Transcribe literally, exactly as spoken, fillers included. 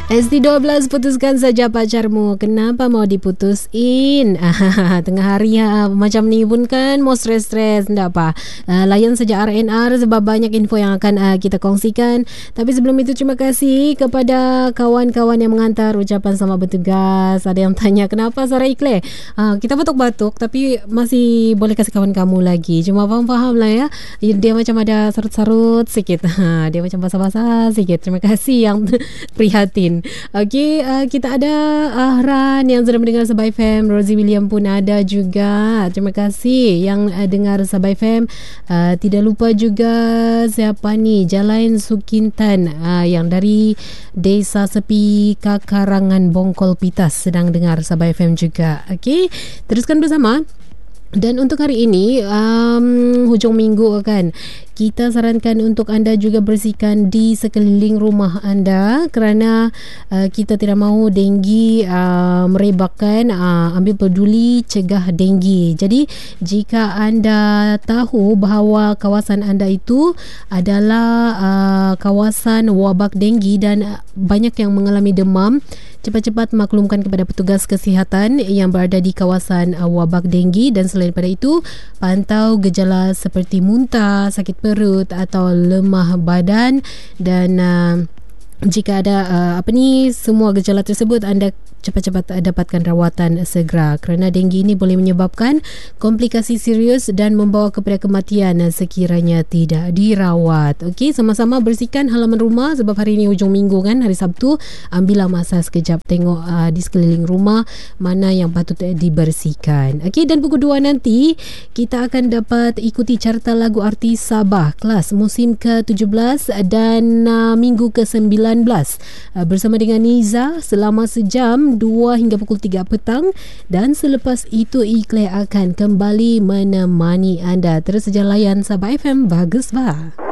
S T dua belas, putuskan saja pacarmu. Kenapa mau diputusin? Tengah hari ha, macam ni pun kan mau stres-stres. Tak apa, uh, layan saja R N R sebab banyak info yang akan uh, kita kongsikan. Tapi sebelum itu, terima kasih kepada kawan-kawan yang mengantar ucapan selamat bertugas. Ada yang tanya kenapa Sarah Ikhlas uh, kita batuk-batuk tapi masih boleh kasih kawan kamu lagi. Cuma faham-faham lah ya, dia macam ada sarut-sarut sikit. Dia macam basah-basah sikit. Terima kasih yang prihatin. Okey, uh, kita ada Ahran yang sedang mendengar Sabah F M. Rosie William pun ada juga. Terima kasih yang uh, dengar Sabah F M. Uh, tidak lupa juga siapa ni, Jalain Sukintan uh, yang dari Desa Sepi Kakarangan Bongkol Pitas sedang dengar Sabah F M juga. Okey, teruskan bersama. Dan untuk hari ini, um, hujung minggu kan, kita sarankan untuk anda juga bersihkan di sekeliling rumah anda kerana uh, kita tidak mahu denggi uh, merebakkan. Uh, ambil peduli, cegah denggi. Jadi jika anda tahu bahawa kawasan anda itu adalah uh, kawasan wabak denggi dan uh, banyak yang mengalami demam, cepat-cepat maklumkan kepada petugas kesihatan yang berada di kawasan uh, wabak denggi. Dan selain daripada itu, pantau gejala seperti muntah, sakit perut atau lemah badan. Dan uh, jika ada uh, apa ni semua gejala tersebut, anda cepat-cepat dapatkan rawatan segera kerana denggi ini boleh menyebabkan komplikasi serius dan membawa kepada kematian sekiranya tidak dirawat. Okey, sama-sama bersihkan halaman rumah sebab hari ini hujung minggu kan, hari Sabtu. Ambillah masa sekejap tengok uh, di sekeliling rumah mana yang patut dibersihkan. Okey, dan pukul dua nanti kita akan dapat ikuti carta lagu artis Sabah kelas musim ke tujuh belas dan uh, minggu ke sembilan belas uh, bersama dengan Niza selama sejam dua hingga pukul tiga petang. Dan selepas itu Ikhlas akan kembali menemani anda. Terus saja layan Sabah F M. Bagus bah.